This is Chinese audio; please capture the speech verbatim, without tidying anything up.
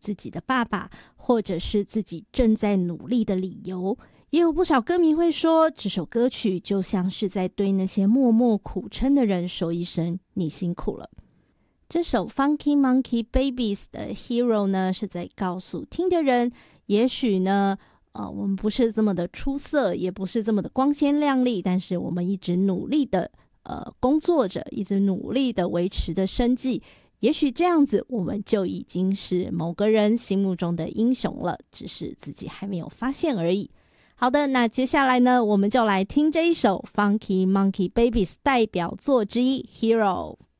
自己的爸爸，或者是自己正在努力的理由。也有不少歌迷会说，这首歌曲就像是在对那些默默苦撑的人说一声你辛苦了。这首 Funky Monkey Babies 的 Hero 呢，是在告诉听的人，也许呢呃，我们不是这么的出色，也不是这么的光鲜亮丽，但是我们一直努力的呃工作着，一直努力的维持的生计，也许这样子我们就已经是某个人心目中的英雄了，只是自己还没有发现而已。好的，那接下来呢，我们就来听这一首 Funky Monkey Babies 代表作之一 Hero。